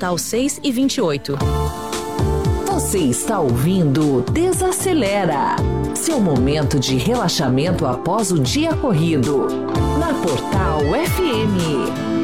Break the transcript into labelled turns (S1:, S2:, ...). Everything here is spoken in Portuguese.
S1: Portal 6 e 28.
S2: Você está ouvindo Desacelera, seu momento de relaxamento após o dia corrido, na Portal FM.